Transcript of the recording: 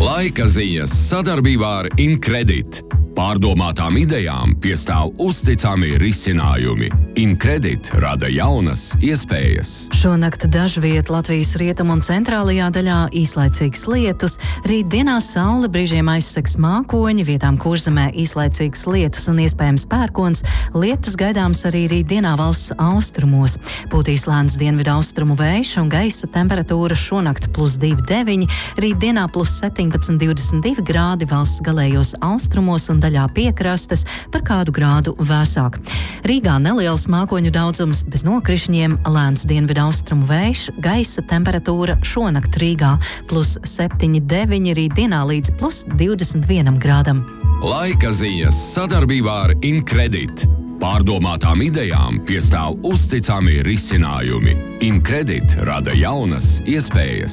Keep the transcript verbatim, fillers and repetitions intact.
Laika ziņas sadarbībā ar Incredit. Pārdomātām idejām piestāv uzticami risinājumi. Incredit rada jaunas iespējas. Šonakt dažviet Latvijas rietumu un centrālajā daļā īslaicīgs lietus, rīt dienā saule brīžiem aizsegs mākoņi, vietām Kurzemē īslaicīgs lietus un iespējams pērkons, lietus gaidāms arī rīt dienā valsts austrumos. Pūtīs lēns dienvidu austrumu vējš un gaisa temperatūra šonakt plus divi deviņi, rīt dienā plus septiņpadsmit divdesmit divi grādi valsts galējos austrumos un daļā piekrastes, par kādu grādu vēsāk. Rīgā neliels mākoņu daudzums bez nokrišņiem, lēns dienvidu austrumu vējš, gaisa temperatūra šonakt Rīgā plus septiņi deviņi, rīt dienā līdz plus divdesmit vienam grādam. Laika ziņas sadarbībā ar Incredit. Pārdomātām idejām piestāv uzticami risinājumi. Incredit rada jaunas iespējas.